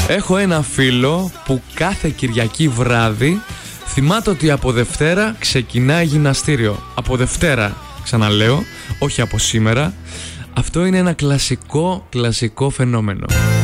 Έχω ένα φίλο που κάθε Κυριακή βράδυ θυμάται ότι από Δευτέρα ξεκινάει γυμναστήριο. Από Δευτέρα, ξαναλέω, όχι από σήμερα. Αυτό είναι ένα κλασικό φαινόμενο.